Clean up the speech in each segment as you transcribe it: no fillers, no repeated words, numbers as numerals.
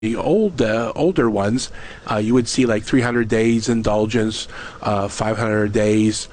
the older ones, you would see like 300 days indulgence, 500 days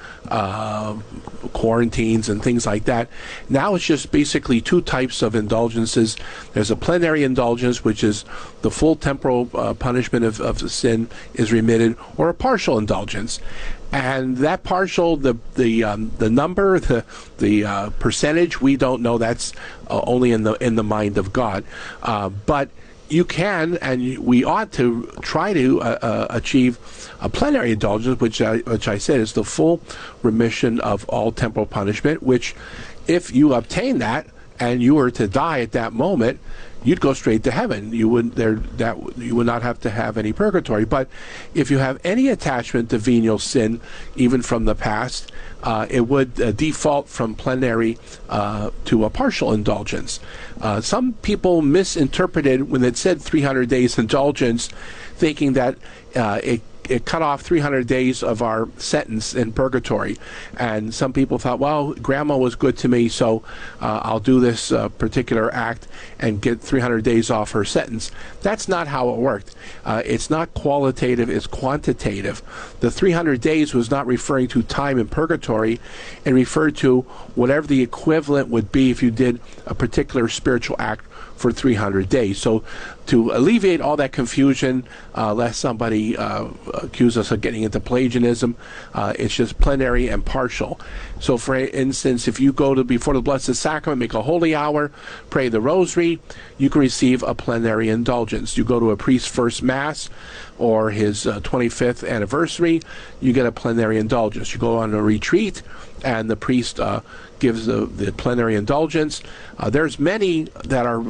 quarantines and things like that. Now it's just basically two types of indulgences. There's a plenary indulgence, which is the full temporal punishment of the sin is remitted, or a partial indulgence. And that partial, the number, the percentage, we don't know. That's only in the mind of God. But you can, and we ought to try to achieve a plenary indulgence, which I said is the full remission of all temporal punishment. Which, if you obtain that and you were to die at that moment, you'd go straight to heaven. You would not have to have any purgatory. But if you have any attachment to venial sin, even from the past, it would default from plenary to a partial indulgence. Some people misinterpreted when it said 300 days indulgence, thinking that it cut off 300 days of our sentence in purgatory. And some people thought, well, grandma was good to me, so I'll do this particular act and get 300 days off her sentence. That's not how it worked. It's not qualitative, it's quantitative. The 300 days was not referring to time in purgatory. It referred to whatever the equivalent would be if you did a particular spiritual act for 300 days. So to alleviate all that confusion, lest somebody accuse us of getting into Pelagianism, it's just plenary and partial. So for instance, if you go to before the Blessed Sacrament, make a holy hour, pray the rosary, you can receive a plenary indulgence. You go to a priest's first Mass or his 25th anniversary, you get a plenary indulgence. You go on a retreat and the priest gives the plenary indulgence. There's many that are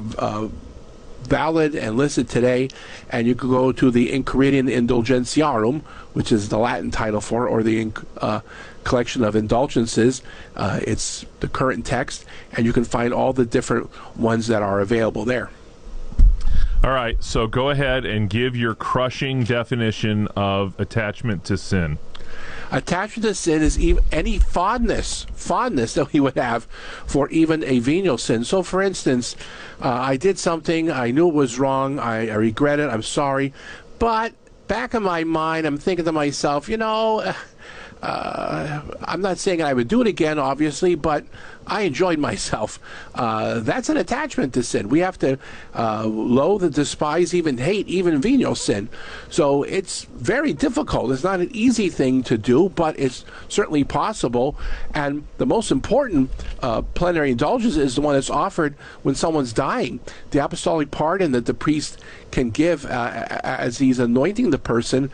valid and listed today, and you could go to the Enchiridion Indulgentiarum, which is the Latin title for it, or the collection of indulgences. It's the current text, and you can find all the different ones that are available there. All right, so go ahead and give your crushing definition of attachment to sin. Attachment to sin is any fondness that we would have for even a venial sin. So, for instance, I did something, I knew it was wrong, I regret it, I'm sorry, but back in my mind, I'm thinking to myself, I'm not saying I would do it again, obviously, but I enjoyed myself. That's an attachment to sin. We have to loathe, despise, even hate, even venial sin. So it's very difficult. It's not an easy thing to do, but it's certainly possible. And the most important plenary indulgence is the one that's offered when someone's dying. The apostolic pardon that the priest can give as he's anointing the person,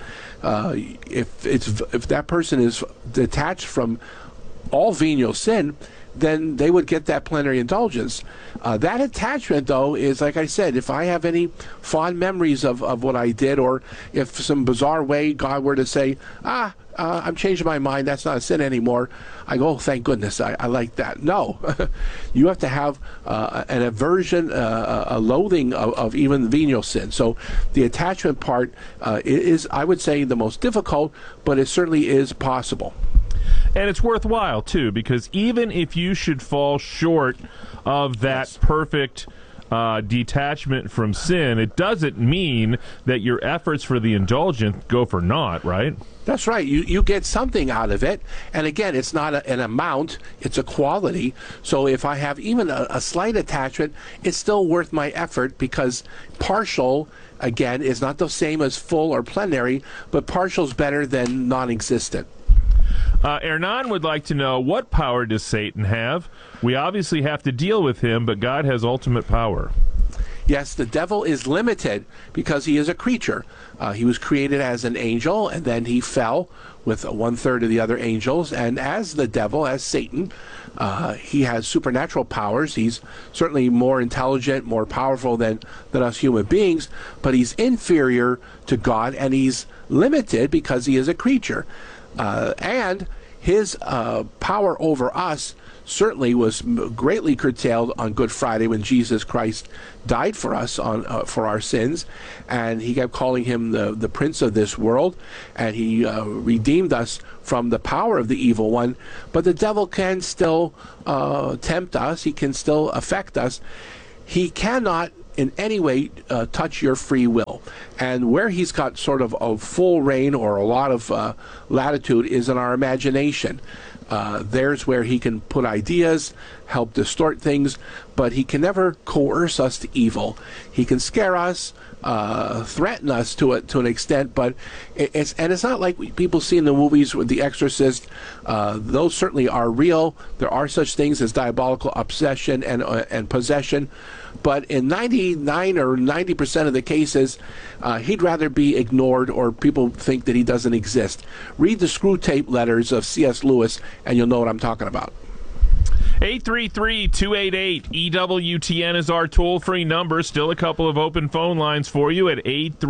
if that person is detached from all venial sin, then they would get that plenary indulgence. That attachment, though, is, like I said, if I have any fond memories of what I did, or if some bizarre way God were to say, I'm changing my mind, that's not a sin anymore, I go, oh, thank goodness, I like that. No. You have to have an aversion, a loathing of even venial sin. So the attachment part is, I would say, the most difficult, but it certainly is possible. And it's worthwhile, too, because even if you should fall short of that perfect detachment from sin, it doesn't mean that your efforts for the indulgence go for naught, right? That's right. You get something out of it. And again, it's not an amount, it's a quality. So if I have even a slight attachment, it's still worth my effort, because partial, again, is not the same as full or plenary, but partial is better than non-existent. Hernan would like to know, what power does Satan have? We obviously have to deal with him, but God has ultimate power. Yes, the devil is limited because he is a creature. He was created as an angel, and then he fell with 1/3 of the other angels. And as the devil, as Satan, he has supernatural powers. He's certainly more intelligent, more powerful than us human beings, but he's inferior to God, and he's limited because he is a creature. And his power over us certainly was greatly curtailed on Good Friday, when Jesus Christ died for us for our sins, and he kept calling him the prince of this world, and he redeemed us from the power of the evil one. But the devil can still tempt us. He can still affect us. He cannot in any way touch your free will. And where he's got sort of a full reign or a lot of latitude is in our imagination. There's where he can put ideas, help distort things, but he can never coerce us to evil. He can scare us, threaten us to an extent, but it's not like people see in the movies with The Exorcist. Those certainly are real. There are such things as diabolical obsession and possession, but in 99 or 90% of the cases, he'd rather be ignored, or people think that he doesn't exist. Read the Screw Tape Letters of C.S. Lewis, and you'll know what I'm talking about. 833-288-EWTN is our toll-free number. Still a couple of open phone lines for you at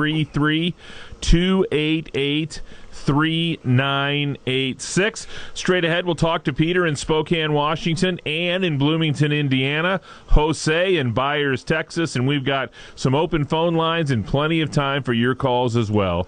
833-288-3986. Straight ahead, we'll talk to Peter in Spokane, Washington, Ann in Bloomington, Indiana, Jose in Byers, Texas, and we've got some open phone lines and plenty of time for your calls as well.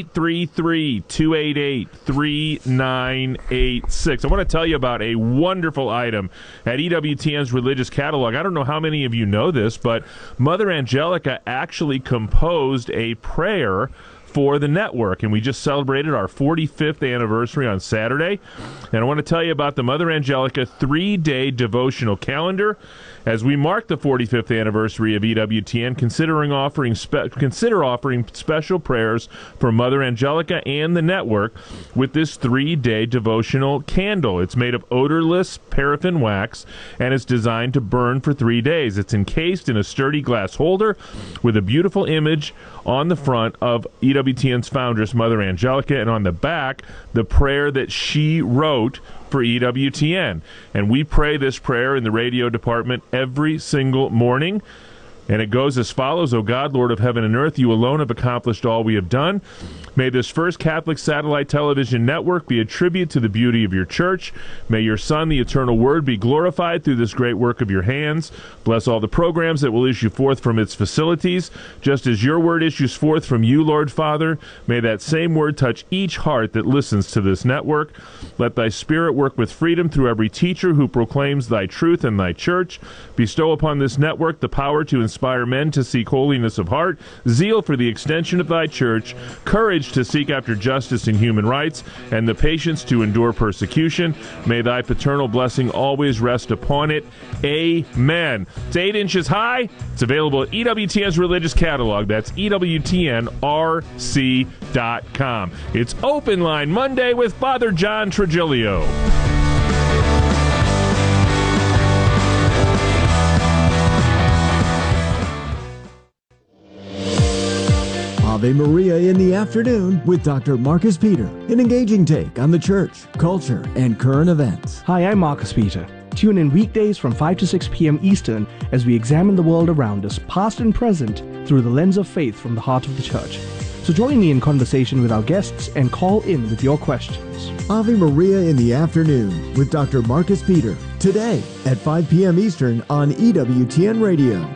833-288-3986. I want to tell you about a wonderful item at EWTN's Religious Catalog. I don't know how many of you know this, but Mother Angelica actually composed a prayer for the network, and we just celebrated our 45th anniversary on Saturday. And I want to tell you about the Mother Angelica 3-day devotional calendar. As we mark the 45th anniversary of EWTN, consider offering special prayers for Mother Angelica and the network with this 3-day devotional candle. It's made of odorless paraffin wax, and it's designed to burn for 3 days. It's encased in a sturdy glass holder with a beautiful image on the front of EWTN's foundress, Mother Angelica, and on the back, the prayer that she wrote for EWTN. And we pray this prayer in the radio department every single morning. And it goes as follows: O God, Lord of heaven and earth, you alone have accomplished all we have done. May this first Catholic satellite television network be a tribute to the beauty of your church. May your Son, the eternal Word, be glorified through this great work of your hands. Bless all the programs that will issue forth from its facilities. Just as your word issues forth from you, Lord Father, may that same word touch each heart that listens to this network. Let thy Spirit work with freedom through every teacher who proclaims thy truth and thy church. Bestow upon this network the power to inspire men to seek holiness of heart, zeal for the extension of thy church, courage to seek after justice and human rights, and the patience to endure persecution. May thy paternal blessing always rest upon it. Amen. It's 8 inches high. It's available at EWTN's Religious Catalog. That's EWTNRC.com. It's Open Line Monday with Father John Trigilio. Ave Maria in the afternoon with Dr. Marcus Peter, an engaging take on the church, culture, and current events. Hi, I'm Marcus Peter. Tune in weekdays from 5 to 6 p.m. Eastern as we examine the world around us, past and present, through the lens of faith from the heart of the church. So join me in conversation with our guests and call in with your questions. Ave Maria in the afternoon with Dr. Marcus Peter, today at 5 p.m. Eastern on EWTN Radio.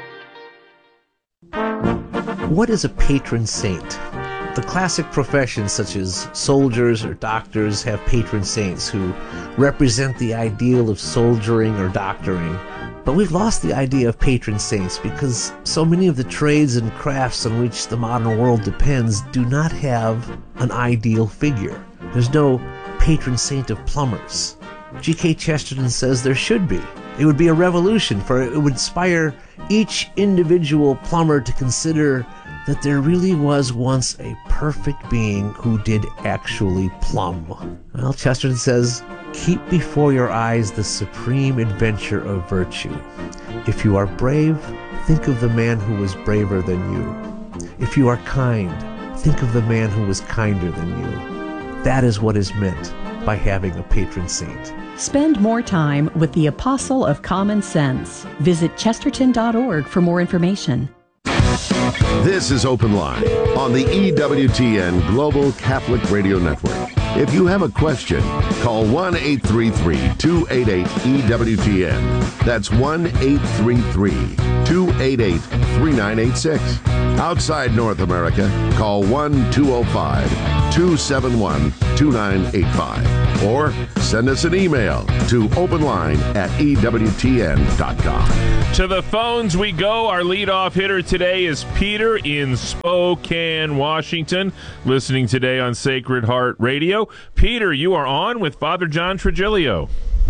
What is a patron saint? The classic professions such as soldiers or doctors have patron saints who represent the ideal of soldiering or doctoring. But we've lost the idea of patron saints because so many of the trades and crafts on which the modern world depends do not have an ideal figure. There's no patron saint of plumbers. G.K. Chesterton says there should be. It would be a revolution, for it would inspire each individual plumber to consider that there really was once a perfect being who did actually plumb. Well, Chesterton says, keep before your eyes the supreme adventure of virtue. If you are brave, think of the man who was braver than you. If you are kind, think of the man who was kinder than you. That is what is meant by having a patron saint. Spend more time with the Apostle of Common Sense. Visit chesterton.org for more information. This is Open Line on the EWTN Global Catholic Radio Network. If you have a question, call 1-833-288-EWTN. That's 1-833-288-3986. Outside North America, call 1-205-271-2985. or send us an email to openline@ewtn.com. To the phones we go. Our leadoff hitter today is Peter in Spokane, Washington, listening today on Sacred Heart Radio. Peter, you are on with Father John Trigilio.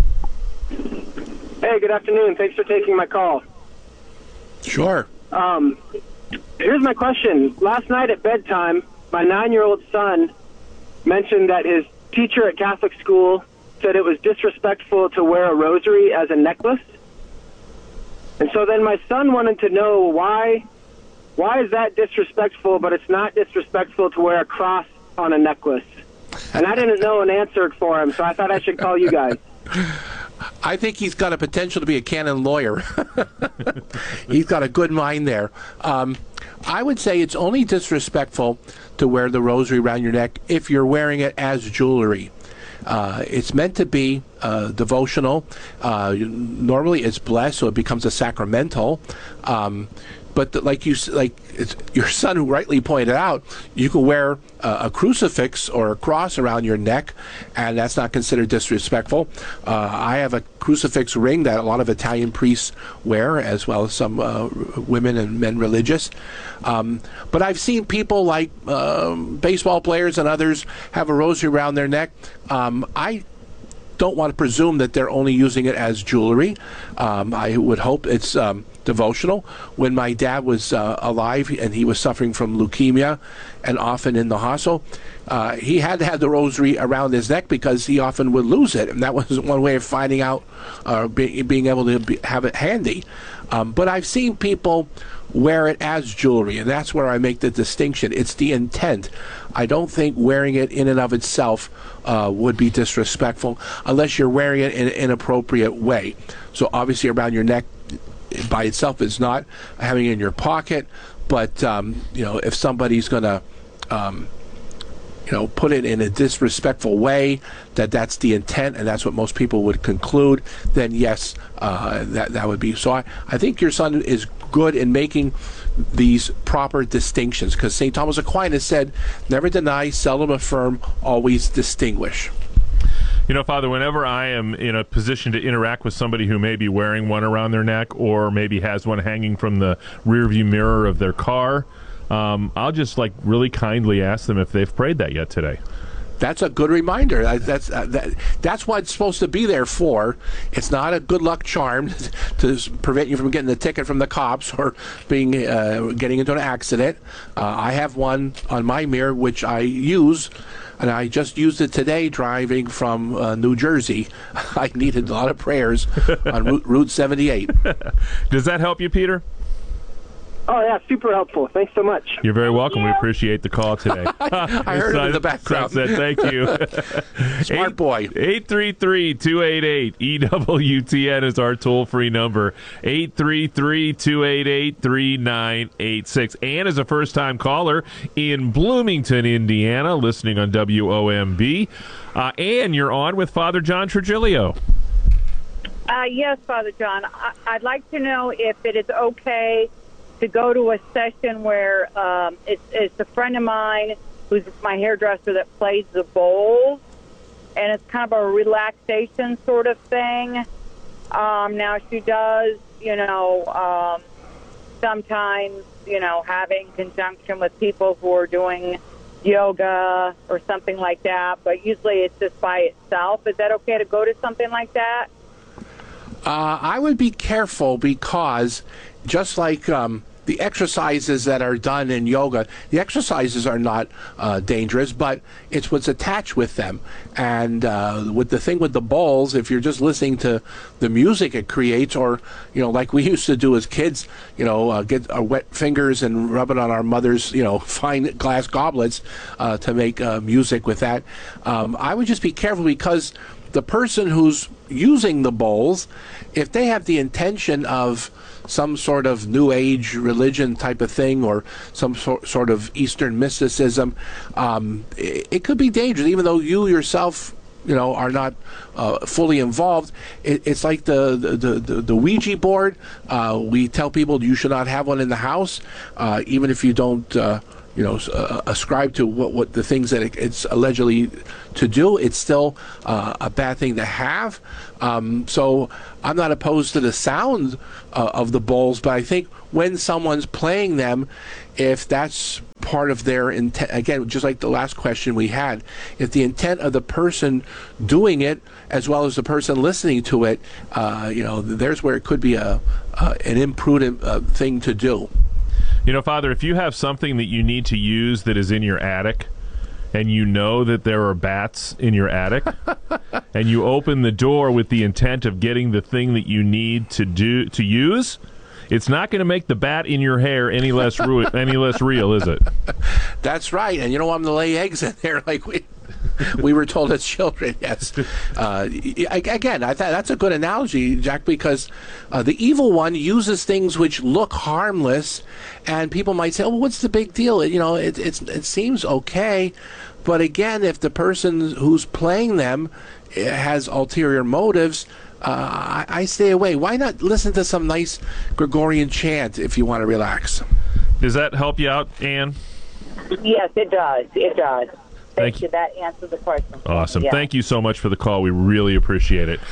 Hey, good afternoon. Thanks for taking my call. Sure. Here's my question. Last night at bedtime, my 9-year-old son mentioned that his teacher at Catholic school said it was disrespectful to wear a rosary as a necklace. And so then my son wanted to know why is that disrespectful, but it's not disrespectful to wear a cross on a necklace. And I didn't know an answer for him, so I thought I should call you guys. I think he's got a potential to be a canon lawyer. He's got a good mind there. I would say it's only disrespectful to wear the rosary around your neck if you're wearing it as jewelry. It's meant to be devotional. Normally it's blessed, so it becomes a sacramental. But your son who rightly pointed out, you can wear a crucifix or a cross around your neck, and that's not considered disrespectful. I have a crucifix ring that a lot of Italian priests wear, as well as some women and men religious. But I've seen people like baseball players and others have a rosary around their neck. I don't want to presume that they're only using it as jewelry. I would hope it's devotional. When my dad was alive and he was suffering from leukemia and often in the hospital, he had to have the rosary around his neck because he often would lose it, and that was one way of finding out, being able to have it handy. But I've seen people wear it as jewelry, and that's where I make the distinction. It's the intent. I don't think wearing it in and of itself would be disrespectful unless you're wearing it in an inappropriate way. So obviously around your neck by itself is not. Having it in your pocket, but if somebody's going to put it in a disrespectful way, that's the intent, and that's what most people would conclude, then yes, that would be. So I think your son is good in making these proper distinctions, because St. Thomas Aquinas said, never deny, seldom affirm, always distinguish. Father, whenever I am in a position to interact with somebody who may be wearing one around their neck or maybe has one hanging from the rearview mirror of their car, I'll just really kindly ask them if they've prayed that yet today. That's a good reminder. That's what it's supposed to be there for. It's not a good luck charm to prevent you from getting the ticket from the cops or getting into an accident. I have one on my mirror which I use, and I just used it today driving from New Jersey. I needed a lot of prayers on Route 78. Does that help you, Peter? Oh, yeah, super helpful. Thanks so much. You're very welcome. We appreciate the call today. I heard it in the background. Thank you. Smart boy. 833-288-EWTN is our toll-free number. 833-288-3986. Ann is a first-time caller in Bloomington, Indiana, listening on WOMB. Ann, you're on with Father John Trigilio. Yes, Father John. I'd like to know if it is okay to go to a session where it's a friend of mine who's my hairdresser that plays the bowls, and it's kind of a relaxation sort of thing. Now she does, sometimes, having conjunction with people who are doing yoga or something like that, but usually it's just by itself. Is that okay to go to something like that? I would be careful, because just like the exercises that are done in yoga, the exercises are not dangerous, but it's what's attached with them. And with the thing with the bowls, if you're just listening to the music it creates, or like we used to do as kids, get our wet fingers and rub it on our mother's fine glass goblets to make music with that, I would just be careful, because the person who's using the bowls, if they have the intention of some sort of New Age religion type of thing, or some sort of Eastern mysticism, it could be dangerous, even though you yourself, are not fully involved. It's like the Ouija board. We tell people you should not have one in the house, even if you don't ascribe to what the things that it's allegedly to do. It's still a bad thing to have. So I'm not opposed to the sound of the bowls, but I think when someone's playing them, if that's part of their intent, again, just like the last question we had, if the intent of the person doing it as well as the person listening to it, there's where it could be an imprudent thing to do. Father, if you have something that you need to use that is in your attic, and you know that there are bats in your attic, and you open the door with the intent of getting the thing that you need to use, it's not going to make the bat in your hair any less real, is it? That's right, and you don't want them to lay eggs in there like we were told as children. Yes. Again, I thought that's a good analogy, Jack, because the evil one uses things which look harmless, and people might say, "Oh, well, what's the big deal?" It seems okay, but again, if the person who's playing them has ulterior motives, I stay away. Why not listen to some nice Gregorian chant if you want to relax? Does that help you out, Ann? Yes, it does. It does. Thank you. That answers the question. Awesome. Yeah. Thank you so much for the call. We really appreciate it.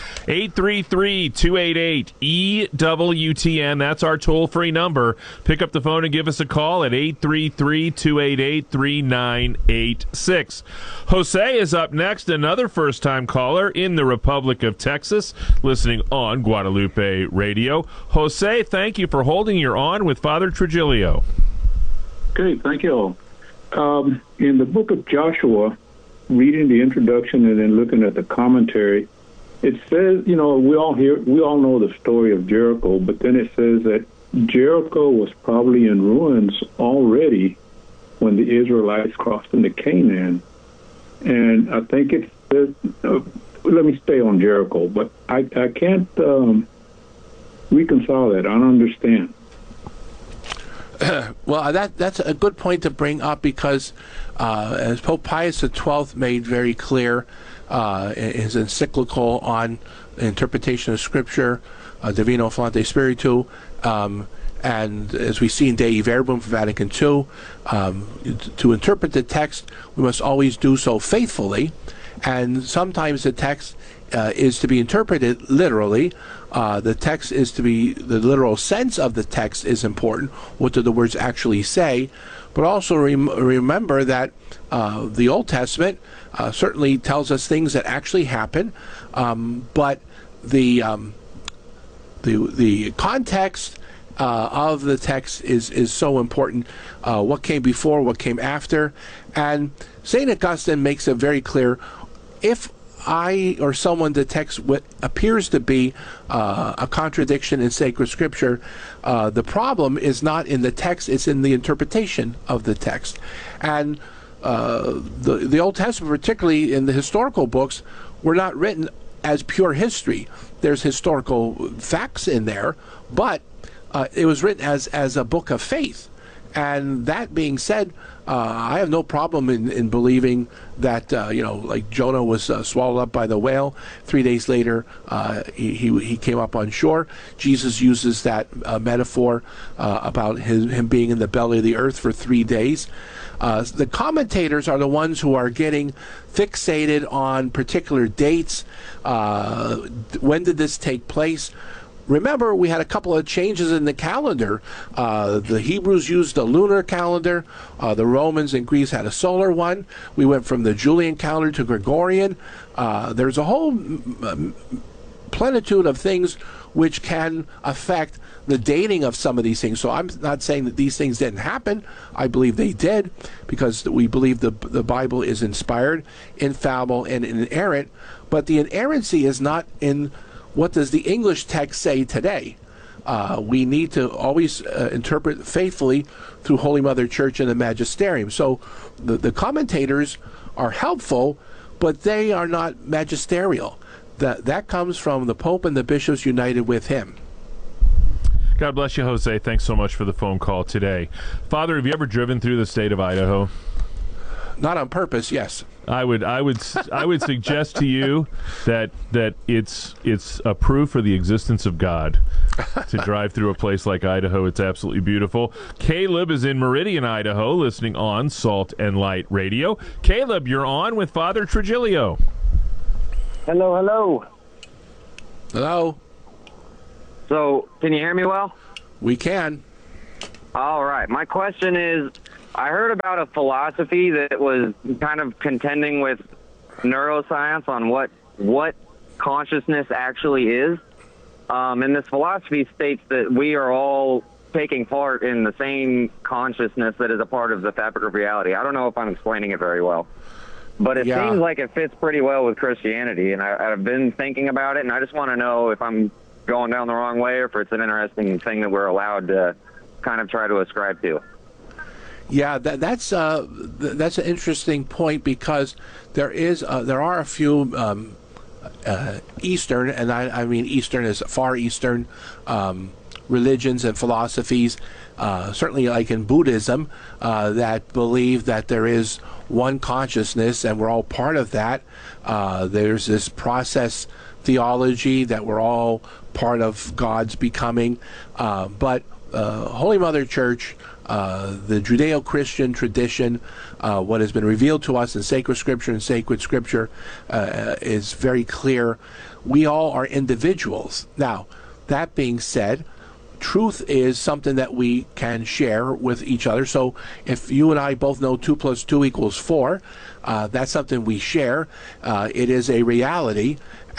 833-288-EWTN. That's our toll-free number. Pick up the phone and give us a call at 833-288-3986. Jose is up next, another first-time caller in the Republic of Texas, listening on Guadalupe Radio. Jose, thank you for holding your on with Father Trujillo. Okay, thank you all. In the book of Joshua, reading the introduction and then looking at the commentary, it says, we all know the story of Jericho, but then it says that Jericho was probably in ruins already when the Israelites crossed into Canaan. And I think it says, let me stay on Jericho, but I can't reconcile that. I don't understand. Well, that's a good point to bring up because, as Pope Pius XII made very clear in his encyclical on interpretation of Scripture, Divino Fonte Spiritu, and as we see in Dei Verbum from Vatican II, to interpret the text, we must always do so faithfully, and sometimes the text is to be interpreted literally. The text is to be, the literal sense of the text is important. What do the words actually say? But also remember that the Old Testament certainly tells us things that actually happen, but the context of the text is so important. What came before, what came after, and St. Augustine makes it very clear. If I or someone detects what appears to be a contradiction in sacred scripture, the problem is not in the text, it's in the interpretation of the text. And the Old Testament, particularly in the historical books, were not written as pure history. There's historical facts in there, but it was written as a book of faith. And that being said, I have no problem in believing that, like Jonah was swallowed up by the whale. 3 days later, he came up on shore. Jesus uses that metaphor about him being in the belly of the earth for 3 days. The commentators are the ones who are getting fixated on particular dates. When did this take place? Remember, we had a couple of changes in the calendar. The Hebrews used a lunar calendar. The Romans and Greece had a solar one. We went from the Julian calendar to Gregorian. There's a whole plenitude of things which can affect the dating of some of these things. So I'm not saying that these things didn't happen. I believe they did, because we believe the Bible is inspired, infallible, and inerrant. But the inerrancy is not in what does the English text say today. We need to always interpret faithfully through Holy Mother Church and the Magisterium. So the commentators are helpful, but they are not magisterial. That comes from the Pope and the bishops united with him. God bless you, Jose. Thanks so much for the phone call today. Father, have you ever driven through the state of Idaho? Not on purpose, yes. I would suggest to you that it's a proof for the existence of God to drive through a place like Idaho. It's absolutely beautiful. Caleb is in Meridian, Idaho, listening on Salt and Light Radio. Caleb, you're on with Father Trigilio. Hello, hello. Hello. So, can you hear me well? We can. All right. My question is, I heard about a philosophy that was kind of contending with neuroscience on what consciousness actually is. And this philosophy states that we are all taking part in the same consciousness that is a part of the fabric of reality. I don't know if I'm explaining it very well, but it seems like it fits pretty well with Christianity. And I've been thinking about it, and I just want to know if I'm going down the wrong way or if it's an interesting thing that we're allowed to kind of try to ascribe to. Yeah, that's an interesting point, because there are a few Eastern, and I mean Eastern is Far Eastern religions and philosophies, certainly like in Buddhism, that believe that there is one consciousness and we're all part of that. There's this process theology that we're all part of God's becoming, but Holy Mother Church, the Judeo-Christian tradition, what has been revealed to us in sacred scripture and sacred scripture is very clear. We all are individuals. Now, that being said, truth is something that we can share with each other. So if you and I both know 2 + 2 = 4, that's something we share. It is a reality,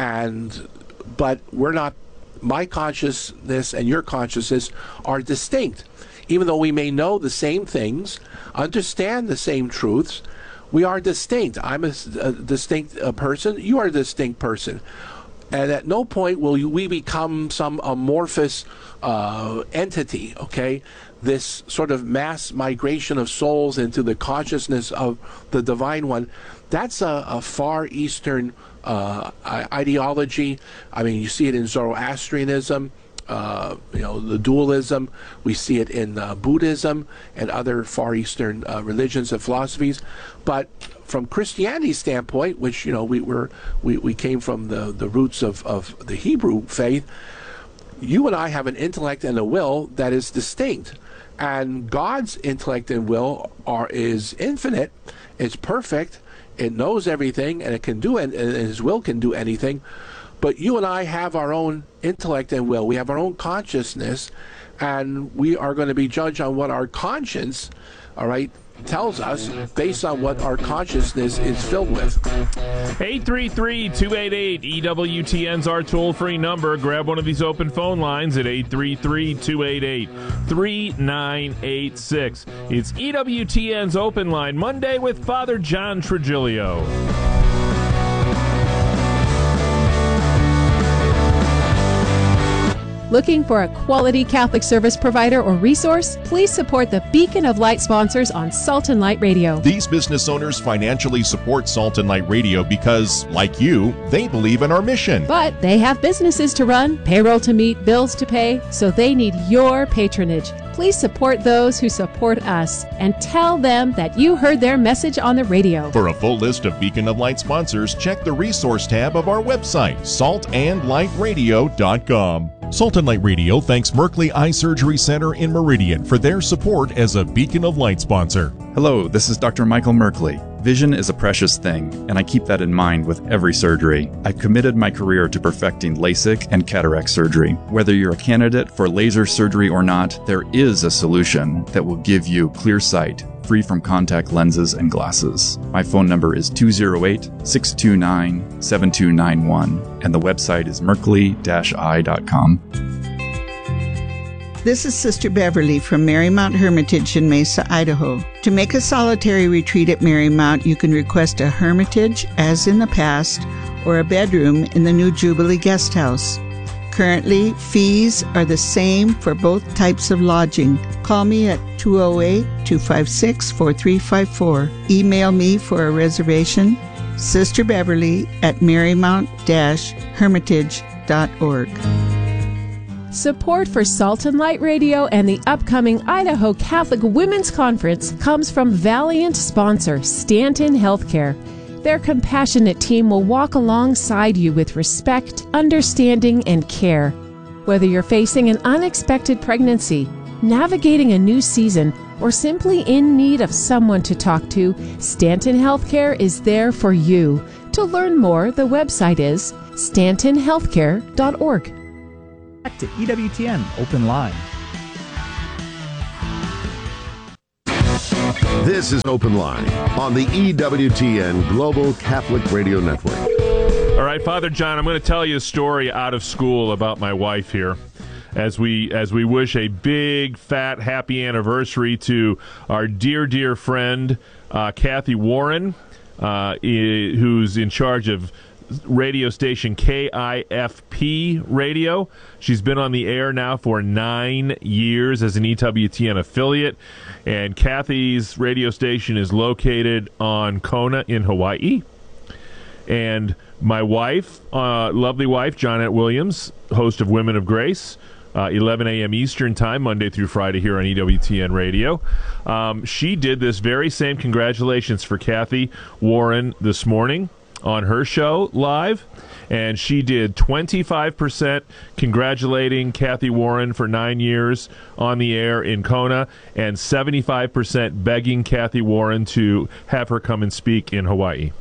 but we're not. My consciousness and your consciousness are distinct. Even though we may know the same things, understand the same truths, we are distinct. I'm a distinct person. You are a distinct person. And at no point will we become some amorphous entity, okay? This sort of mass migration of souls into the consciousness of the Divine One, that's a Far Eastern ideology. I mean, you see it in Zoroastrianism, the dualism. We see it in Buddhism and other Far Eastern religions and philosophies. But from Christianity's standpoint, which we came from the roots of the Hebrew faith, you and I have an intellect and a will that is distinct, and God's intellect and will is infinite. It's perfect. It knows everything, and it can do, and His will can do anything. But you and I have our own intellect and will. We have our own consciousness, and we are going to be judged on what our conscience, all right, tells us based on what our consciousness is filled with. 833-288-EWTN's our toll-free number. Grab one of these open phone lines at 833-288-3986. It's EWTN's Open Line Monday with Father John Trigilio. Looking for a quality Catholic service provider or resource? Please support the Beacon of Light sponsors on Salt and Light Radio. These business owners financially support Salt and Light Radio because, like you, they believe in our mission. But they have businesses to run, payroll to meet, bills to pay, so they need your patronage. Please support those who support us and tell them that you heard their message on the radio. For a full list of Beacon of Light sponsors, check the resource tab of our website, saltandlightradio.com. Salt and Light Radio thanks Merkley Eye Surgery Center in Meridian for their support as a Beacon of Light sponsor. Hello, this is Dr. Michael Merkley. Vision is a precious thing, and I keep that in mind with every surgery. I've committed my career to perfecting LASIK and cataract surgery. Whether you're a candidate for laser surgery or not, there is a solution that will give you clear sight, free from contact lenses and glasses. My phone number is 208-629-7291, and the website is merkley-eye.com. This is Sister Beverly from Marymount Hermitage in Mesa, Idaho. To make a solitary retreat at Marymount, you can request a hermitage, as in the past, or a bedroom in the new Jubilee Guest House. Currently, fees are the same for both types of lodging. Call me at 208-256-4354. Email me for a reservation, Sister Beverly at marymount-hermitage.org. Support for Salt and Light Radio and the upcoming Idaho Catholic Women's Conference comes from valiant sponsor Stanton Healthcare. Their compassionate team will walk alongside you with respect, understanding, and care. Whether you're facing an unexpected pregnancy, navigating a new season, or simply in need of someone to talk to, Stanton Healthcare is there for you. To learn more, the website is stantonhealthcare.org. Back to EWTN Open Line. This is Open Line on the EWTN Global Catholic Radio Network. All right, Father John, I'm going to tell you a story out of school about my wife here. As we wish a big, fat, happy anniversary to our dear friend, Kathy Warren, who's in charge of radio station KIFP Radio. She's been on the air now for 9 years as an EWTN affiliate, and Kathy's radio station is located on Kona in Hawaii. And my wife, lovely wife, Johnette Williams, host of Women of Grace, 11 a.m. Eastern Time, Monday through Friday here on EWTN Radio. She did this very same congratulations for Kathy Warren this morning on her show live, and she did 25% congratulating Kathy Warren for 9 years on the air in Kona, and 75% begging Kathy Warren to have her come and speak in Hawaii.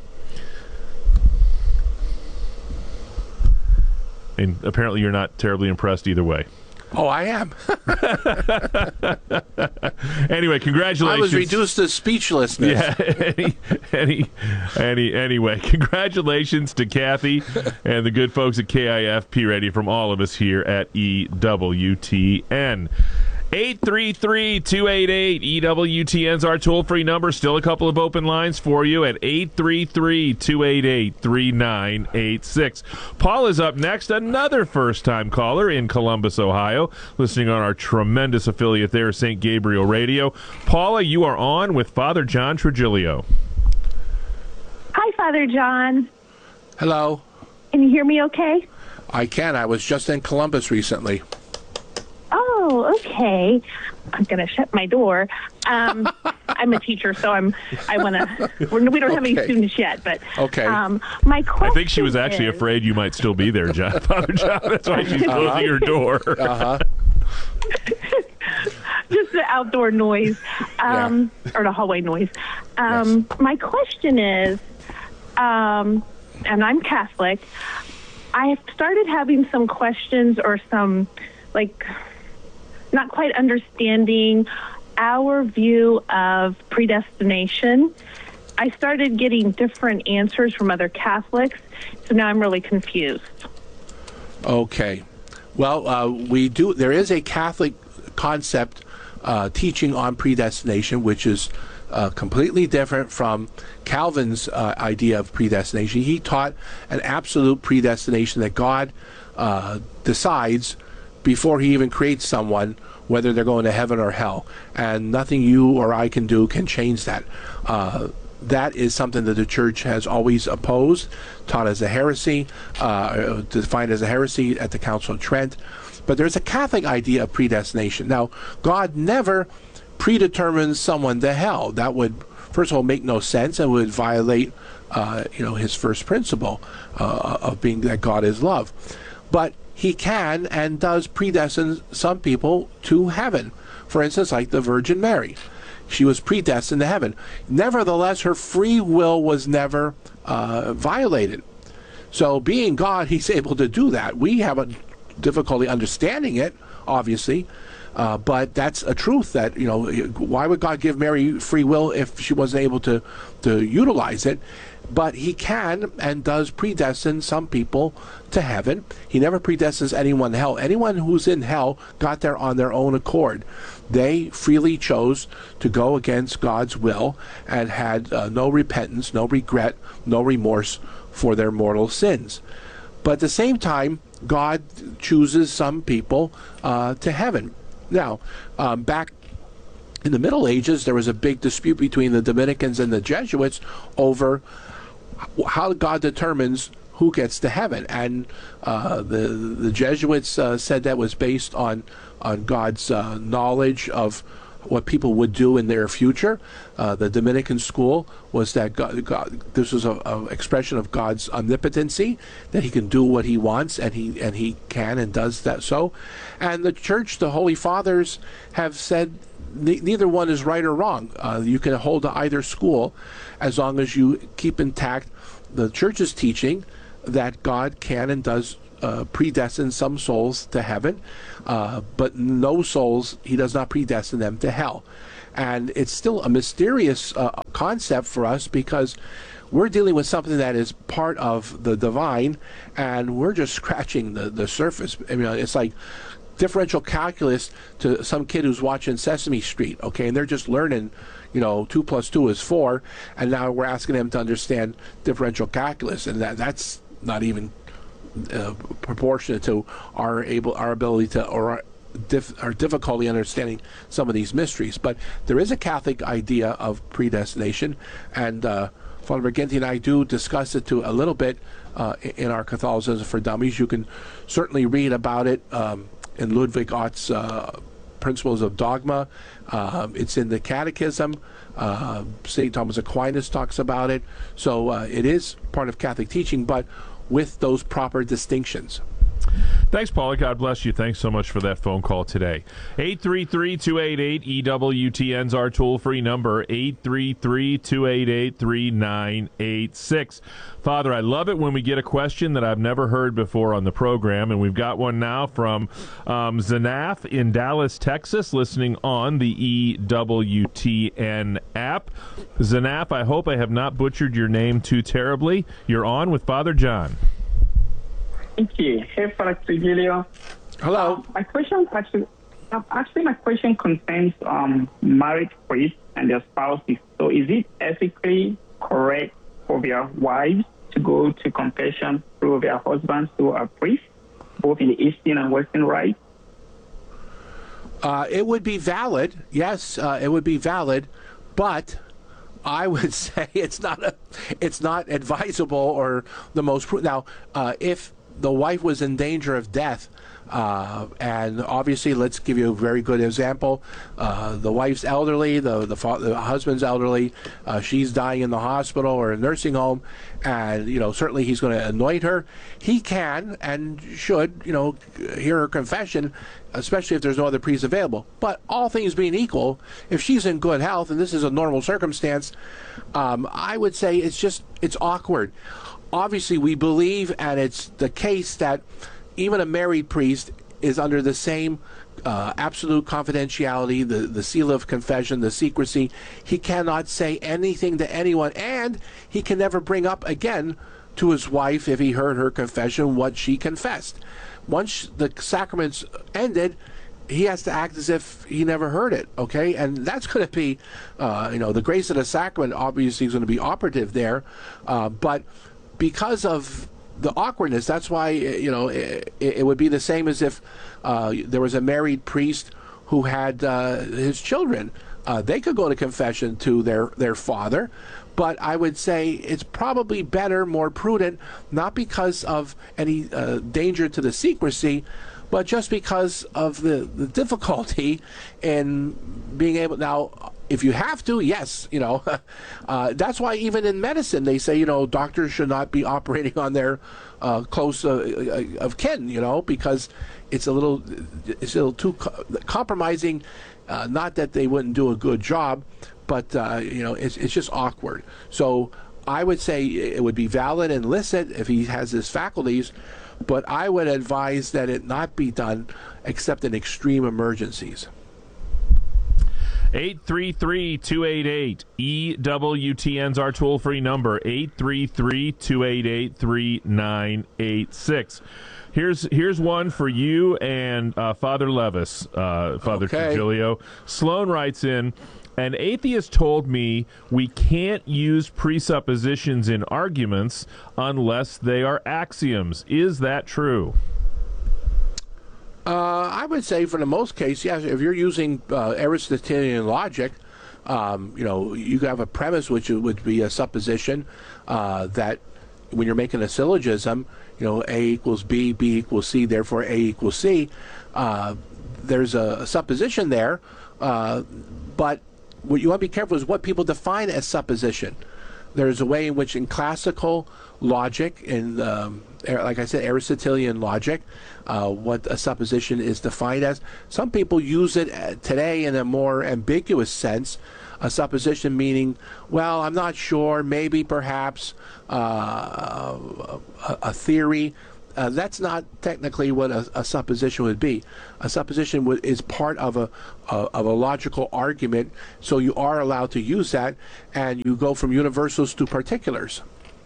And apparently you're not terribly impressed either way. Oh, I am. Anyway, congratulations. I was reduced to speechlessness. Yeah. Anyway, congratulations to Kathy and the good folks at KIFP Radio from all of us here at EWTN. 833-288-EWTN's our toll-free number. Still a couple of open lines for you at 833-288-3986. Paul is up next, another first-time caller in Columbus, Ohio, listening on our tremendous affiliate there, St. Gabriel Radio. Paula, you are on with Father John Trigilio. Hi, Father John. Hello. Can you hear me okay? I can. I was just in Columbus recently. Oh, okay. I'm going to shut my door. I'm a teacher, so we don't have any students yet, but okay. My question I think she was actually afraid you might still be there, John. Father John. That's why she's closing her door. Just the outdoor noise, or the hallway noise. Yes. My question is, and I'm Catholic, I have started having some questions or some, not quite understanding our view of predestination. I started getting different answers from other Catholics, so now I'm really confused. Okay. Well, there is a Catholic concept teaching on predestination, which is completely different from Calvin's idea of predestination. He taught an absolute predestination that God decides before he even creates someone whether they're going to heaven or hell, and nothing you or I can do can change that. That is something that the Church has always opposed, taught as a heresy, defined as a heresy at the Council of Trent. But there's a Catholic idea of predestination. Now, God never predetermines someone to hell. That would, first of all, make no sense and would violate, his first principle of being that God is love. But he can and does predestine some people to heaven. For instance, like the Virgin Mary. She was predestined to heaven. Nevertheless, her free will was never violated. So being God, he's able to do that. We have a difficulty understanding it, obviously, but that's a truth that, why would God give Mary free will if she wasn't able to utilize it? But he can and does predestine some people to heaven. He never predestines anyone to hell. Anyone who's in hell got there on their own accord. They freely chose to go against God's will and had no repentance, no regret, no remorse for their mortal sins. But at the same time, God chooses some people to heaven. Now, back in the Middle Ages, there was a big dispute between the Dominicans and the Jesuits over how God determines who gets to heaven. And the Jesuits said that was based on God's knowledge of what people would do in their future. The Dominican school was that God, this was an expression of God's omnipotency, that he can do what he wants, and he can and does that so. And the Church, the Holy Fathers, have said neither one is right or wrong. You can hold to either school as long as you keep intact the Church's teaching that God can and does predestine some souls to heaven, but no souls, he does not predestine them to hell. And it's still a mysterious concept for us, because we're dealing with something that is part of the divine, and we're just scratching the surface. I mean, it's like differential calculus to some kid who's watching Sesame Street, okay, and they're just learning, 2 + 2 is 4, and now we're asking them to understand differential calculus, and that's not even proportionate to our ability to, or our difficulty understanding some of these mysteries. But there is a Catholic idea of predestination, and Father McGinty and I do discuss it a little bit in our Catholicism for Dummies. You can certainly read about it in Ludwig Ott's Principles of Dogma. It's in the Catechism. St. Thomas Aquinas talks about it. So it is part of Catholic teaching, but with those proper distinctions. Thanks, Paula. God bless you. Thanks so much for that phone call today. 833-288-EWTN's our toll-free number, 833-288-3986. Father, I love it when we get a question that I've never heard before on the program, and we've got one now from Zanaf in Dallas, Texas, listening on the EWTN app. Zanaf, I hope I have not butchered your name too terribly. You're on with Father John. Thank you. Hey, Father Trujillo. Hello. My question my question concerns married priests and their spouses. So, is it ethically correct for their wives to go to confession through their husbands who are priests, both in the Eastern and Western Rite? It would be valid. Yes, it would be valid, but I would say it's not advisable or the most. Now, if the wife was in danger of death, and obviously, let's give you a very good example. The wife's elderly, the husband's elderly. She's dying in the hospital or a nursing home, and certainly he's going to anoint her. He can and should, hear her confession, especially if there's no other priest available. But all things being equal, if she's in good health and this is a normal circumstance, I would say it's awkward. Obviously, we believe, and it's the case, that even a married priest is under the same absolute confidentiality, the seal of confession, the secrecy. He cannot say anything to anyone, and he can never bring up again to his wife, if he heard her confession, what she confessed. Once the sacrament's ended, he has to act as if he never heard it, okay? And that's going to be, the grace of the sacrament obviously is going to be operative there, but because of the awkwardness, that's why it would be the same as if there was a married priest who had his children. They could go to confession to their father, but I would say it's probably better, more prudent, not because of any danger to the secrecy, but just because of the difficulty in being able. Now, if you have to, yes, that's why even in medicine they say, doctors should not be operating on their close of kin, because it's a little too compromising. Not that they wouldn't do a good job, but it's just awkward. So I would say it would be valid and licit if he has his faculties, but I would advise that it not be done except in extreme emergencies. 833-288-EWTN's our toll-free number, 833-288-3986. Here's one for you and Father Levis, Father Trujillo. Sloan writes in, an atheist told me we can't use presuppositions in arguments unless they are axioms. Is that true? I would say for the most case, yes. If you're using Aristotelian logic, you have a premise which would be a supposition that when you're making a syllogism, A equals B, B equals C, therefore A equals C. There's a supposition there, but what you want to be careful is what people define as supposition. There's a way in which in classical logic, in like I said, Aristotelian logic, what a supposition is defined as. Some people use it today in a more ambiguous sense. A supposition meaning, well, I'm not sure, maybe, perhaps, a theory. That's not technically what a supposition would be. A supposition is part of a logical argument, so you are allowed to use that, and you go from universals to particulars.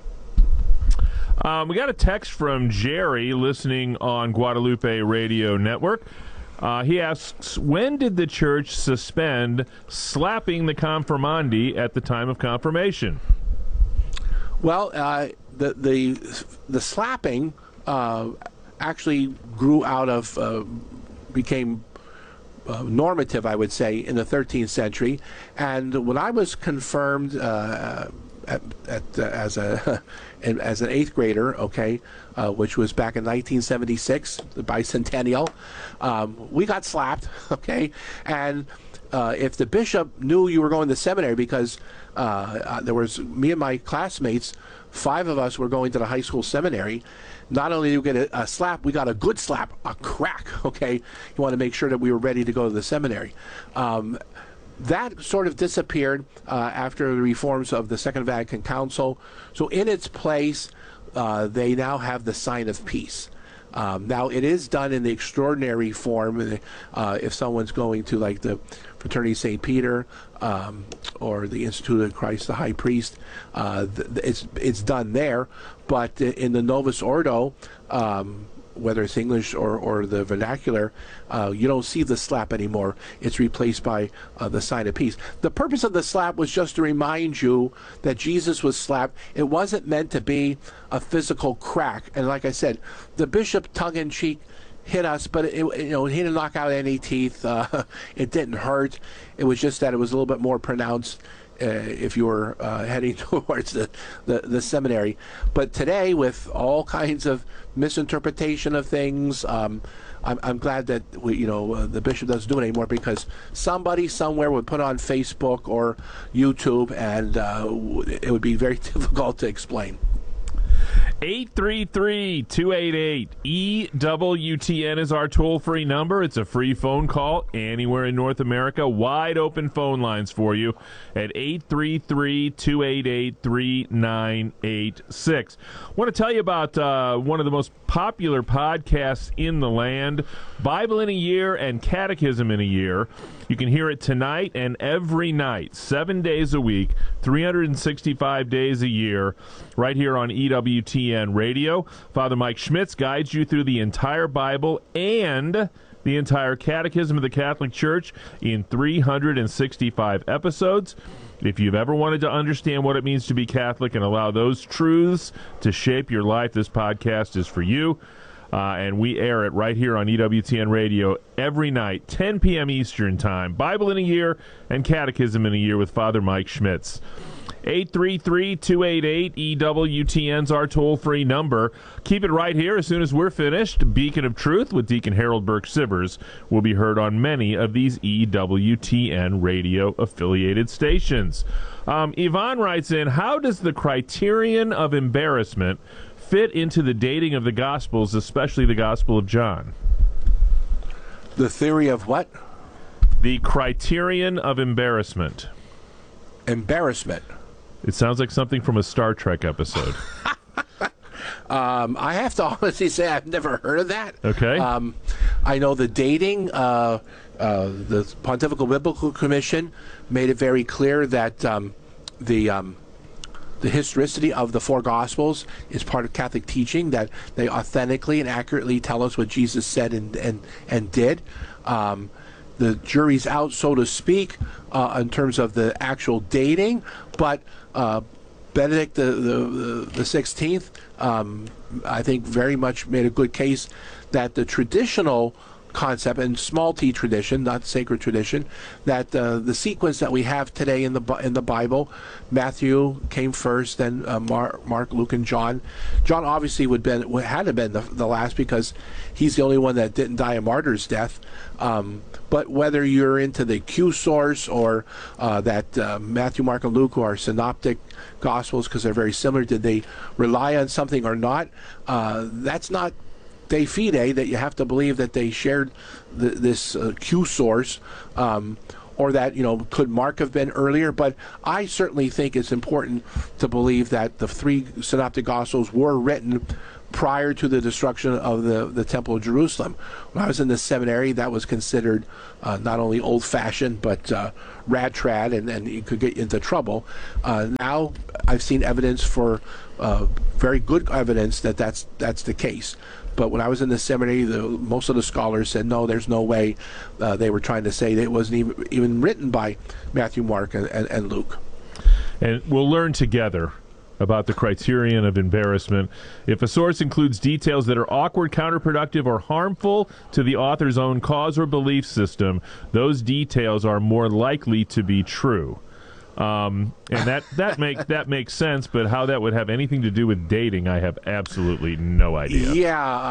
We got a text from Jerry listening on Guadalupe Radio Network. He asks, when did the church suspend slapping the confirmandi at the time of confirmation? Well, the slapping actually grew out of, became normative, I would say, in the 13th century. And when I was confirmed as an 8th grader, which was back in 1976, the bicentennial, we got slapped, and if the bishop knew you were going to seminary, because there was me and my classmates, 5 of us were going to the high school seminary. Not only did we get a slap, we got a good slap, a crack, You want to make sure that we were ready to go to the seminary. That sort of disappeared after the reforms of the Second Vatican Council. So in its place, they now have the sign of peace. Now, it is done in the extraordinary form. If someone's going to, like, the Fraternity St. Peter or the Institute of Christ the High Priest, it's done there. But in the Novus Ordo, whether it's English or the vernacular, you don't see the slap anymore. It's replaced by the sign of peace. The purpose of the slap was just to remind you that Jesus was slapped. It wasn't meant to be a physical crack. And like I said, the bishop tongue-in-cheek hit us, but he didn't knock out any teeth. It didn't hurt. It was just that it was a little bit more pronounced if you were heading towards the seminary. But today, with all kinds of misinterpretation of things, I'm glad that the bishop doesn't do it anymore, because somebody somewhere would put on Facebook or YouTube, and it would be very difficult to explain. 833-288-EWTN is our toll-free number. It's a free phone call anywhere in North America. Wide open phone lines for you at 833-288-3986. I want to tell you about one of the most popular podcasts in the land, Bible in a Year and Catechism in a Year. You can hear it tonight and every night, 7 days a week, 365 days a year, right here on EWTN Radio. Father Mike Schmitz guides you through the entire Bible and the entire Catechism of the Catholic Church in 365 episodes. If you've ever wanted to understand what it means to be Catholic and allow those truths to shape your life, this podcast is for you. And we air it right here on EWTN Radio every night, 10 p.m. Eastern Time. Bible in a Year and Catechism in a Year with Father Mike Schmitz. 833-288-EWTN's our toll-free number. Keep it right here. As soon as we're finished, Beacon of Truth with Deacon Harold Burke-Sivers will be heard on many of these EWTN radio-affiliated stations. Yvonne writes in, how does the criterion of embarrassment fit into the dating of the Gospels, especially the Gospel of John? The theory of what? The criterion of embarrassment. Embarrassment. It sounds like something from a Star Trek episode. I have to honestly say I've never heard of that. Okay. I know the dating, the Pontifical Biblical Commission made it very clear that the historicity of the 4 Gospels is part of Catholic teaching, that they authentically and accurately tell us what Jesus said and did. The jury's out, so to speak, in terms of the actual dating, but Benedict the 16th, I think, very much made a good case that the traditional concept and small t tradition, not sacred tradition, that the sequence that we have today in the Bible, Matthew came first, then Mark, Luke, and John. John obviously had to been the last because he's the only one that didn't die a martyr's death. But whether you're into the Q source or that Matthew, Mark, and Luke, who are synoptic gospels because they're very similar, did they rely on something or not? That's not de fide, that you have to believe that they shared this Q source, or that, could Mark have been earlier? But I certainly think it's important to believe that the 3 synoptic gospels were written prior to the destruction of the Temple of Jerusalem. When I was in the seminary, that was considered not only old-fashioned, but rad trad, and you could get into trouble. Now I've seen evidence for very good evidence that that's the case. But when I was in the seminary, most of the scholars said, no, there's no way they were trying to say that it wasn't even written by Matthew, Mark, and Luke. And we'll learn together about the criterion of embarrassment. If a source includes details that are awkward, counterproductive, or harmful to the author's own cause or belief system, those details are more likely to be true. And that makes sense, but how that would have anything to do with dating, I have absolutely no idea.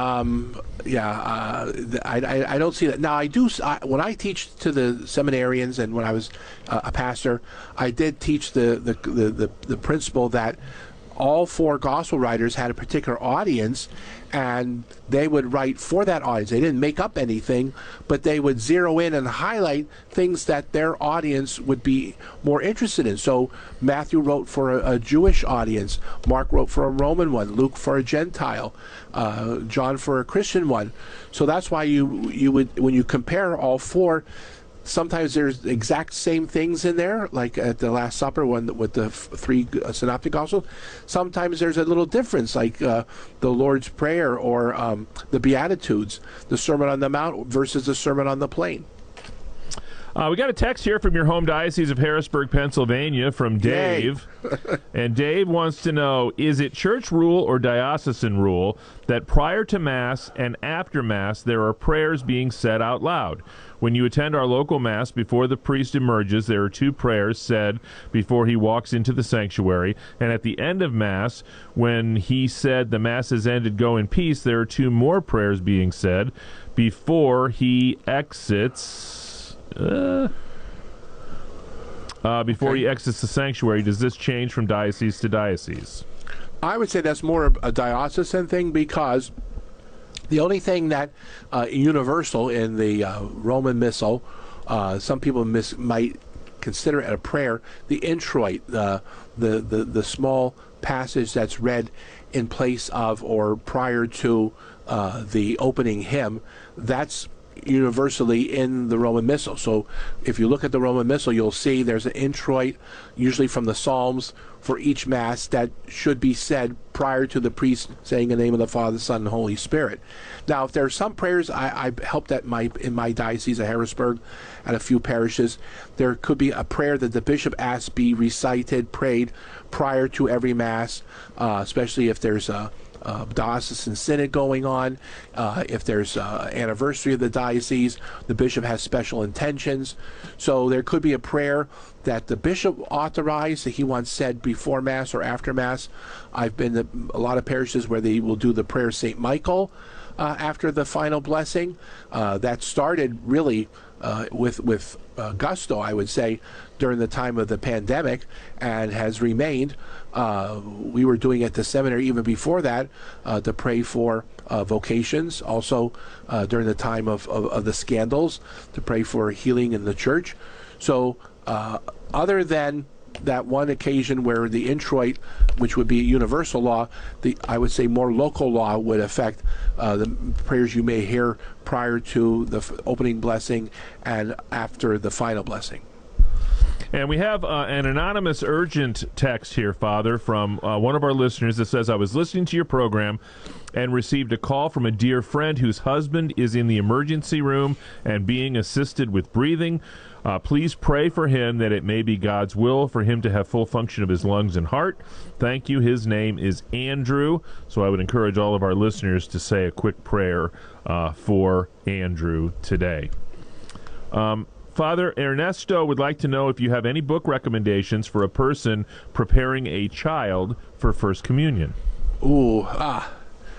I don't see that. Now, when I teach to the seminarians, and when I was a pastor, I did teach the principle that all 4 gospel writers had a particular audience, and they would write for that audience. They didn't make up anything, but they would zero in and highlight things that their audience would be more interested in. So Matthew wrote for a Jewish audience, Mark wrote for a Roman one, Luke for a Gentile, John for a Christian one. So that's why you would, when you compare all 4, sometimes there's exact same things in there, like at the Last Supper with the 3 synoptic gospels. Sometimes there's a little difference, like the Lord's Prayer or the Beatitudes, the Sermon on the Mount versus the Sermon on the Plain. We got a text here from your home diocese of Harrisburg, Pennsylvania, from Dave. And Dave wants to know, is it church rule or diocesan rule that prior to Mass and after Mass there are prayers being said out loud? When you attend our local Mass, before the priest emerges, there are 2 prayers said before he walks into the sanctuary. And at the end of Mass, when he said the Mass is ended, go in peace, there are 2 more prayers being said before he exits. Before he exits the sanctuary. Does this change from diocese to diocese? I would say that's more a diocesan thing, because the only thing that universal in the Roman Missal, some people might consider it a prayer, the introit, the small passage that's read in place of or prior to the opening hymn, that's universally in the Roman Missal. So if you look at the Roman Missal, you'll see there's an introit, usually from the Psalms, for each Mass that should be said prior to the priest saying the name of the Father, Son, and Holy Spirit. Now, if there are some prayers, I helped in my diocese of Harrisburg and a few parishes, there could be a prayer that the bishop asks be recited, prayed prior to every Mass, especially if there's a diocesan synod going on, if there's anniversary of the diocese, the bishop has special intentions. So there could be a prayer that the bishop authorized that he wants said before Mass or after Mass. I've been to a lot of parishes where they will do the prayer St. Michael after the final blessing. That started really with gusto, I would say, during the time of the pandemic, and has remained. We were doing it at the seminary even before that, to pray for vocations, also during the time of the scandals, to pray for healing in the church. So other than that one occasion where the introit, which would be a universal law, I would say more local law would affect the prayers you may hear prior to the opening blessing and after the final blessing. And we have an anonymous urgent text here, Father, from one of our listeners that says, I was listening to your program and received a call from a dear friend whose husband is in the emergency room and being assisted with breathing. Please pray for him that it may be God's will for him to have full function of his lungs and heart. Thank you. His name is Andrew. So I would encourage all of our listeners to say a quick prayer for Andrew today. Father Ernesto would like to know if you have any book recommendations for a person preparing a child for First Communion. Well,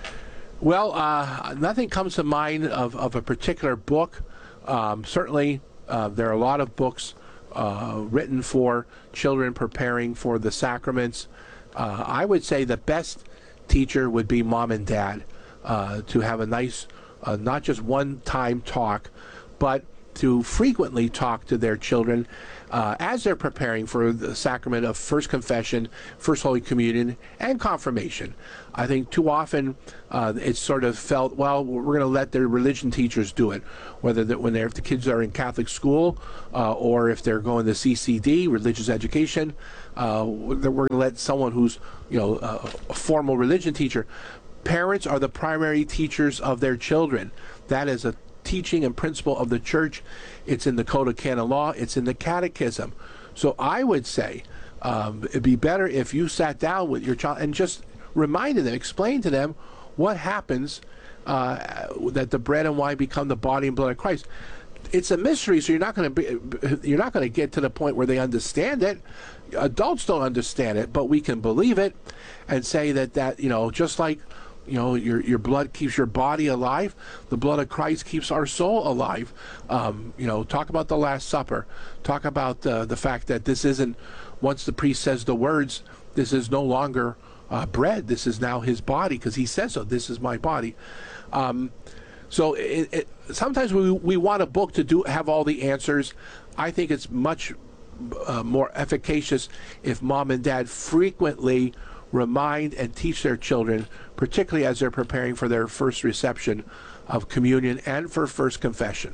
nothing comes to mind of a particular book. Certainly, there are a lot of books written for children preparing for the sacraments. I would say the best teacher would be mom and dad, to have a nice, not just one-time talk, but to frequently talk to their children as they're preparing for the sacrament of First Confession, First Holy Communion, and Confirmation. I think too often it's sort of felt, well, we're going to let their religion teachers do it, whether if the kids are in Catholic school or if they're going to CCD, religious education, we're going to let someone who's a formal religion teacher. Parents are the primary teachers of their children. That is a teaching and principle of the Church. It's in the Code of Canon Law. It's in the Catechism. So I would say it'd be better if you sat down with your child and just reminded them, explain to them what happens that the bread and wine become the body and blood of Christ. It's a mystery, so you're not going to get to the point where they understand it. Adults don't understand it, but we can believe it and say that just like your blood keeps your body alive, the blood of Christ keeps our soul alive. Talk about the Last Supper. Talk about the fact that this isn't, once the priest says the words, this is no longer bread. This is now his body, because he says so. This is my body. So sometimes we want a book to have all the answers. I think it's much more efficacious if mom and dad frequently remind and teach their children, particularly as they're preparing for their first reception of communion and for First Confession.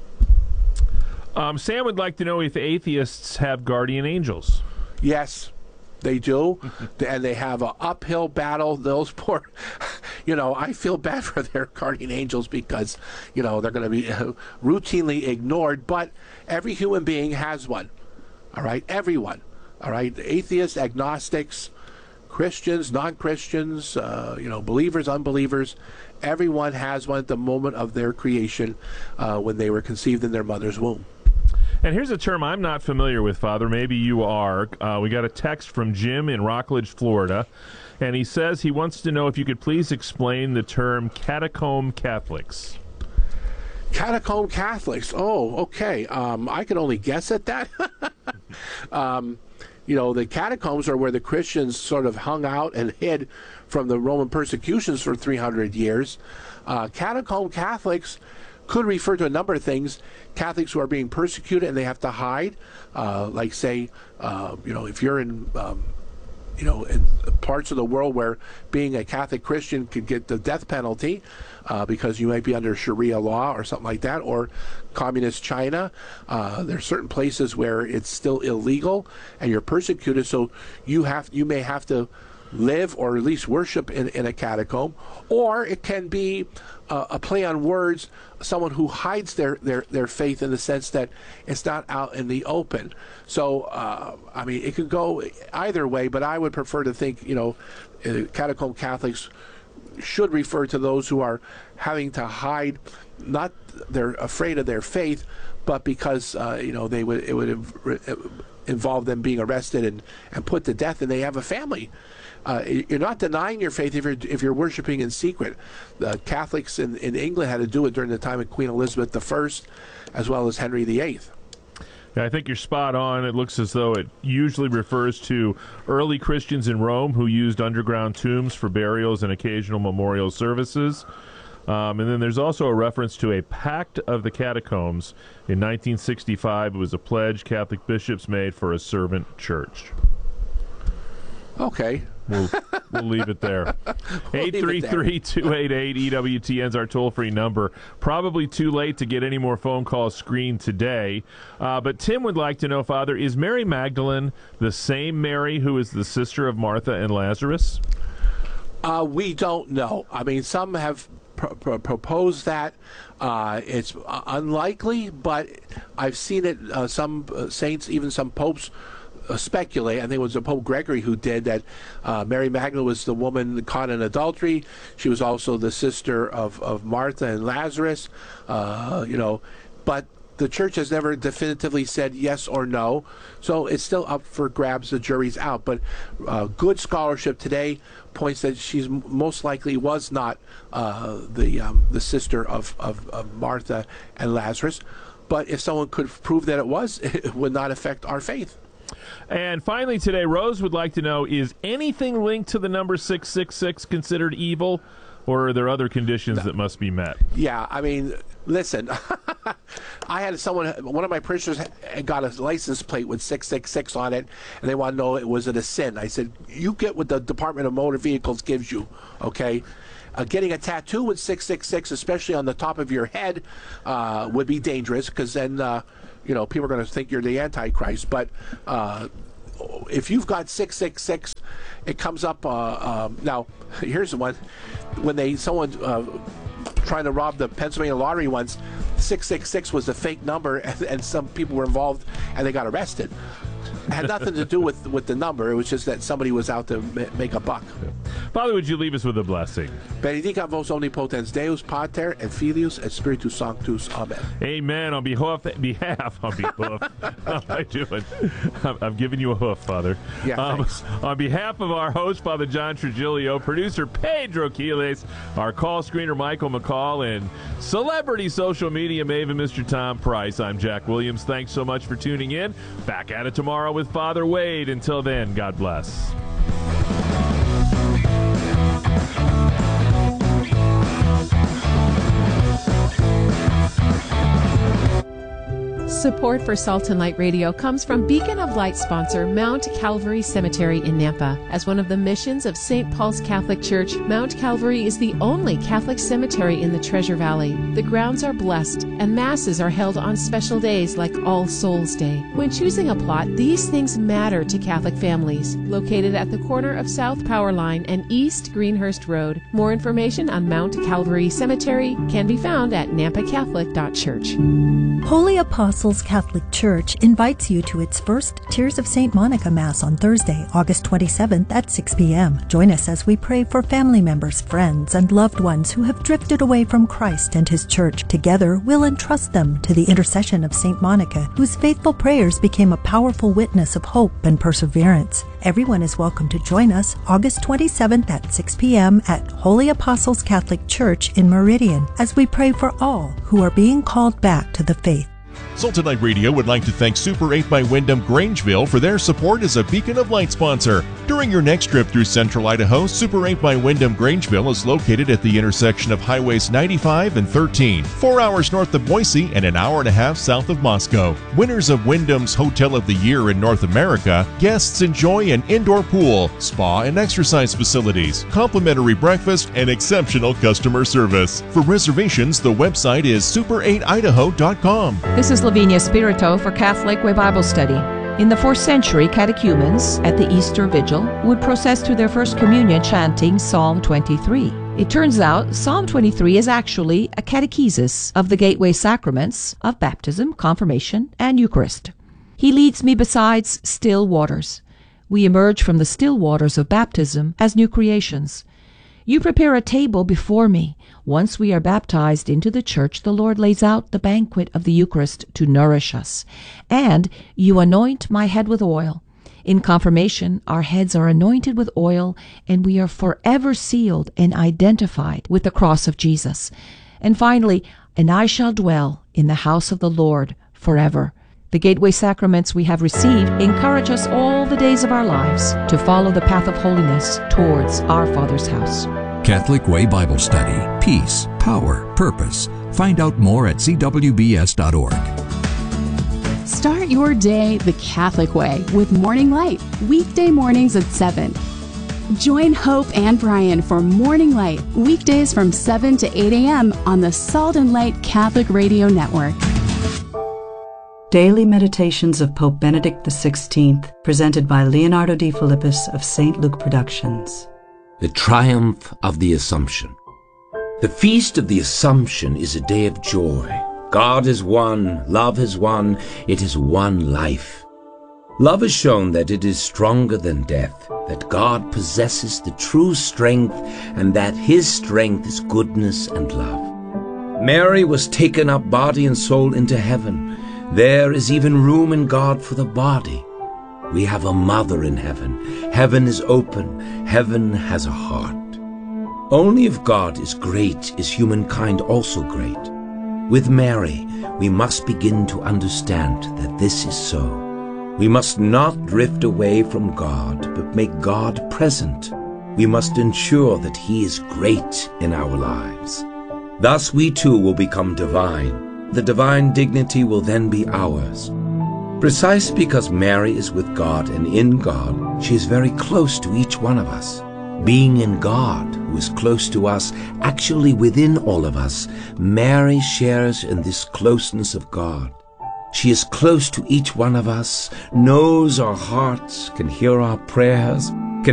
Sam would like to know if atheists have guardian angels. Yes, they do. And they have an uphill battle. Those poor, I feel bad for their guardian angels because, they're going to be routinely ignored. But every human being has one. All right? Everyone. All right? Atheists, agnostics, Christians, non-Christians, believers, unbelievers, everyone has one at the moment of their creation when they were conceived in their mother's womb. And here's a term I'm not familiar with, Father. Maybe you are. We got a text from Jim in Rockledge, Florida, and he says he wants to know if you could please explain the term catacomb Catholics. Catacomb Catholics. Oh, okay. I can only guess at that. The catacombs are where the Christians sort of hung out and hid from the Roman persecutions for 300 years. Catacomb Catholics could refer to a number of things. Catholics who are being persecuted and they have to hide, like say, if you're in parts of the world where being a Catholic Christian could get the death penalty because you might be under Sharia law or something like that, or communist China. There are certain places where it's still illegal and you're persecuted, so you may have to live or at least worship in a catacomb. Or it can be a play on words, someone who hides their faith in the sense that it's not out in the open. So, it could go either way, but I would prefer to think, catacomb Catholics should refer to those who are having to hide, not they're afraid of their faith, but because, it would involve them being arrested and put to death, and they have a family. You're not denying your faith if you're worshiping in secret. The Catholics in England had to do it during the time of Queen Elizabeth I, as well as Henry VIII. Yeah, I think you're spot on. It looks as though it usually refers to early Christians in Rome who used underground tombs for burials and occasional memorial services. And then there's also a reference to a Pact of the Catacombs. In 1965, it was a pledge Catholic bishops made for a servant church. Okay. We'll We'll leave it there. 833-288-EWTN is our toll-free number. Probably too late to get any more phone calls screened today. But Tim would like to know, Father, is Mary Magdalene the same Mary who is the sister of Martha and Lazarus? We don't know. I mean, some have proposed that. It's unlikely, but I've seen it. Some saints, even some popes, speculate. I think it was Pope Gregory who did that. Mary Magdalene was the woman caught in adultery. She was also the sister of Martha and Lazarus. But the church has never definitively said yes or no, so it's still up for grabs. The jury's out. But good scholarship today points that she's most likely was not the sister of Martha and Lazarus. But if someone could prove that it was, it would not affect our faith. And finally today, Rose would like to know, is anything linked to the number 666 considered evil, or are there other conditions that must be met? Yeah, I mean, listen, I had one of my parishioners got a license plate with 666 on it, and they want to know was it a sin. I said, you get what the Department of Motor Vehicles gives you, okay? Getting a tattoo with 666, especially on the top of your head, would be dangerous, because then people are going to think you're the Antichrist. But if you've got 666, it comes up. Now, here's the one: when someone trying to rob the Pennsylvania lottery once, 666 was a fake number, and some people were involved, and they got arrested. It had nothing to do with the number. It was just that somebody was out to make a buck. Father, would you leave us with a blessing? Benedicat vos omnipotens Deus, Pater, et Filius, et Spiritus Sanctus. Amen. Amen. On behalf. How am I doing? I'm giving you a hoof, Father. Yeah, thanks. On behalf of our host, Father John Trigilio, producer Pedro Quiles, our call screener Michael McCall, and celebrity social media maven Mr. Tom Price, I'm Jack Williams. Thanks so much for tuning in. Back at it tomorrow with Father Wade. Until then, God bless. Support for Salt and Light Radio comes from Beacon of Light sponsor Mount Calvary Cemetery in Nampa. As one of the missions of St. Paul's Catholic Church, Mount Calvary is the only Catholic cemetery in the Treasure Valley. The grounds are blessed, and masses are held on special days like All Souls Day. When choosing a plot, these things matter to Catholic families. Located at the corner of South Power Line and East Greenhurst Road. More information on Mount Calvary Cemetery can be found at nampacatholic.church. Holy Apostles Catholic Church invites you to its first Tears of St. Monica Mass on Thursday, August 27th at 6 p.m. Join us as we pray for family members, friends, and loved ones who have drifted away from Christ and His Church. Together, we'll entrust them to the intercession of St. Monica, whose faithful prayers became a powerful witness of hope and perseverance. Everyone is welcome to join us August 27th at 6 p.m. at Holy Apostles Catholic Church in Meridian as we pray for all who are being called back to the faith. Salt and Light Radio would like to thank Super 8 by Wyndham Grangeville for their support as a Beacon of Light sponsor. During your next trip through central Idaho, Super 8 by Wyndham Grangeville is located at the intersection of Highways 95 and 13, 4 hours north of Boise and an hour and a half south of Moscow. Winners of Wyndham's Hotel of the Year in North America, guests enjoy an indoor pool, spa and exercise facilities, complimentary breakfast, and exceptional customer service. For reservations, the website is super8idaho.com. This is Lavinia Spirito for Catholic Way Bible Study. In the 4th century, catechumens at the Easter Vigil would process to their First Communion chanting Psalm 23. It turns out Psalm 23 is actually a catechesis of the gateway sacraments of baptism, confirmation, and Eucharist. He leads me beside still waters. We emerge from the still waters of baptism as new creations. You prepare a table before me. Once we are baptized into the church, the Lord lays out the banquet of the Eucharist to nourish us. And you anoint my head with oil. In confirmation, our heads are anointed with oil, and we are forever sealed and identified with the cross of Jesus. And finally, and I shall dwell in the house of the Lord forever. The gateway sacraments we have received encourage us all the days of our lives to follow the path of holiness towards our Father's house. Catholic Way Bible Study. Peace, power, purpose. Find out more at cwbs.org. Start your day the Catholic way with Morning Light, weekday mornings at 7. Join Hope and Brian for Morning Light, weekdays from 7 to 8 a.m. on the Salt and Light Catholic Radio Network. Daily Meditations of Pope Benedict XVI, presented by Leonardo D. Philippus of St. Luke Productions. The Triumph of the Assumption. The Feast of the Assumption is a day of joy. God is one, love is one, it is one life. Love has shown that it is stronger than death, that God possesses the true strength, and that His strength is goodness and love. Mary was taken up body and soul into heaven. There is even room in God for the body. We have a mother in heaven. Heaven is open. Heaven has a heart. Only if God is great is humankind also great. With Mary, we must begin to understand that this is so. We must not drift away from God, but make God present. We must ensure that He is great in our lives. Thus we too will become divine. The divine dignity will then be ours. Precisely because Mary is with God and in God, she is very close to each one of us. Being in God, who is close to us, actually within all of us, Mary shares in this closeness of God. She is close to each one of us, knows our hearts, can hear our prayers,